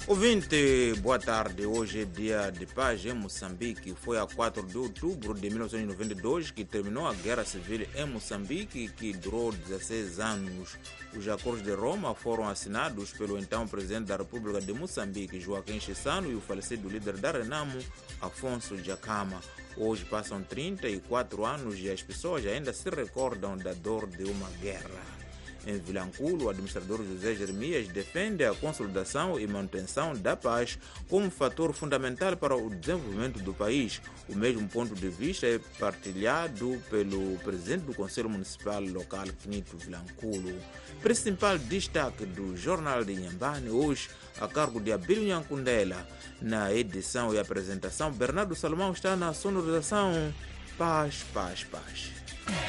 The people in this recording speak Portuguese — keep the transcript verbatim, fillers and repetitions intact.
Ouvinte, boa tarde. Hoje é dia de paz em Moçambique. Foi a quatro de outubro de mil novecentos e noventa e dois que terminou a Guerra Civil em Moçambique, que durou dezesseis anos. Os acordos de Roma foram assinados pelo então presidente da República de Moçambique, Joaquim Chissano, e o falecido líder da Renamo, Afonso Dhlakama. Hoje passam trinta e quatro anos e as pessoas ainda se recordam da dor de uma guerra. Em Vilanculo, o administrador José Jeremias defende a consolidação e manutenção da paz como fator fundamental para o desenvolvimento do país. O mesmo ponto de vista é partilhado pelo presidente do Conselho Municipal Local, Knito Vilanculo. Principal destaque do Jornal de Inhambane, hoje, a cargo de Abílio Nhankundela. Na edição e apresentação, Bernardo Salomão está na sonorização. Paz, paz, paz.